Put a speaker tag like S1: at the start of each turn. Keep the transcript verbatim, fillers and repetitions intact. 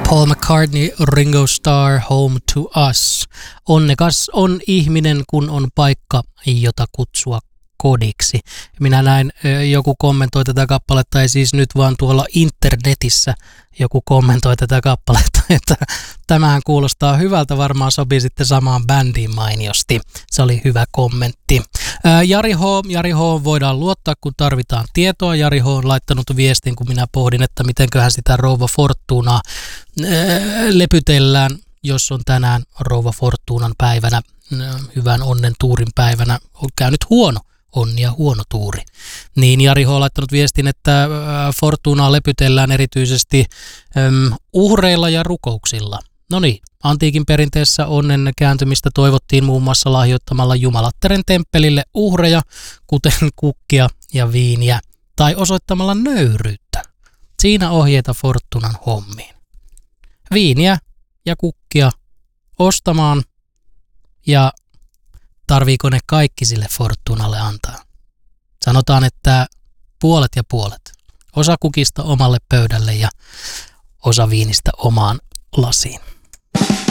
S1: Paul McCartney, Ringo Starr, Home to Us. Onnekas on ihminen, kun on paikka, jota kutsua kodiksi. Minä näin, joku kommentoi tätä kappaletta, ei siis nyt vaan tuolla internetissä joku kommentoi tätä kappaletta, että tämähän kuulostaa hyvältä, varmaan sopii sitten samaan bändiin mainiosti. Se oli hyvä kommentti. Jari H. Jari H. voidaan luottaa, kun tarvitaan tietoa. Jari H. on laittanut viestin, kun minä pohdin, että mitenköhän sitä Rouva Fortunaa lepytellään, jos on tänään Rouva Fortunan päivänä, hyvän onnen tuurin päivänä, on käynyt huono. Onni ja huono tuuri. Niin Jari H. on laittanut viestin, että Fortunaa lepytellään erityisesti äm, uhreilla ja rukouksilla. No niin, antiikin perinteessä onnen kääntymistä toivottiin muun muassa lahjoittamalla Jumalattaren temppelille uhreja, kuten kukkia ja viiniä, tai osoittamalla nöyryyttä. Siinä ohjeita Fortunan hommiin. Viiniä ja kukkia ostamaan ja tarviiko ne kaikki sille Fortunalle antaa? Sanotaan, että puolet ja puolet. Osa kukista omalle pöydälle ja osa viinistä omaan lasiin.